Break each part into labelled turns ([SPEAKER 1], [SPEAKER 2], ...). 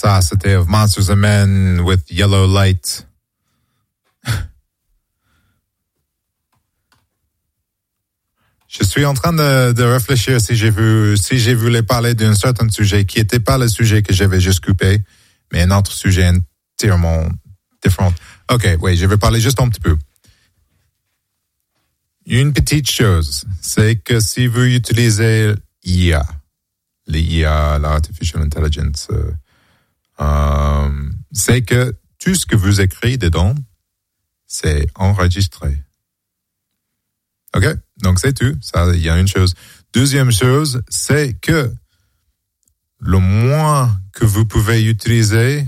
[SPEAKER 1] Ça, c'était Of Monsters and Men with Yellow Light. Je suis en train de réfléchir si je voulais parler d'un certain sujet qui n'était pas le sujet que j'avais juste coupé, mais un autre sujet entièrement différent. OK, oui, je vais parler juste un petit peu. Une petite chose, c'est que si vous utilisez l'IA, l'Artificial Intelligence, c'est que tout ce que vous écrivez dedans, c'est enregistré. OK? Donc, c'est tout. Ça, il y a une chose. Deuxième chose, c'est que le moins que vous pouvez utiliser,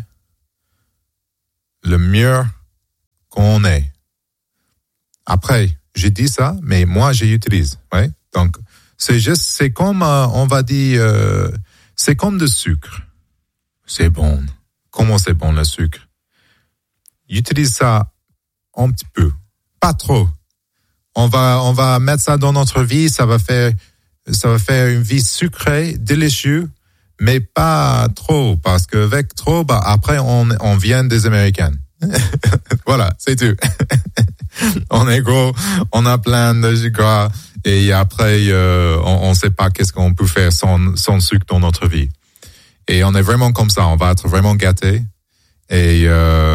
[SPEAKER 1] le mieux qu'on est. Après, j'ai dit ça, mais moi, j'utilise. Ouais? Donc, c'est comme, on va dire, c'est comme du sucre. C'est bon. Comment c'est bon, le sucre? Utilise ça un petit peu. Pas trop. On va mettre ça dans notre vie, ça va faire une vie sucrée, délicieuse, mais pas trop, parce qu'avec trop, après, on vient des Américains. Voilà, c'est tout. On est gros, on a plein de gras, et après, on sait pas qu'est-ce qu'on peut faire sans sucre dans notre vie. Et on est vraiment comme ça, on va être vraiment gâté, et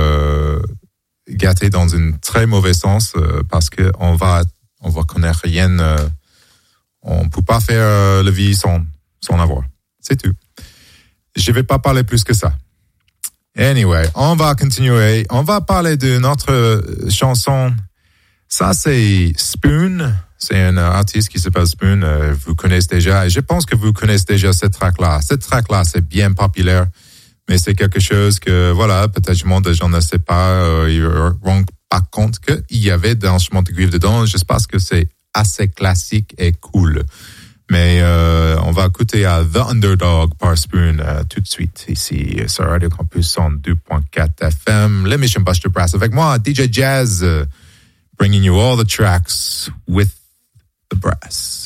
[SPEAKER 1] gâté dans une très mauvais sens, parce que on va connaître rien, on peut pas faire la vie sans avoir. C'est tout. Je vais pas parler plus que ça. Anyway, on va continuer. On va parler d'une autre chanson. Ça, c'est Spoon. C'est un artiste qui s'appelle Spoon. Vous connaissez déjà. Et je pense que vous connaissez déjà cette track-là. Cette track-là, c'est bien populaire. Mais c'est quelque chose que, voilà, peut-être le monde des gens ne sait pas. Ils ne rendent pas compte qu'il y avait d'un chemin de cuivre dedans. Je pense que c'est assez classique et cool. Mais on va écouter à The Underdog par Spoon tout de suite ici sur Radio Campus 102.4 FM, l'émission Buster Brass avec moi, DJ Jazz, bringing you all the tracks with the brass.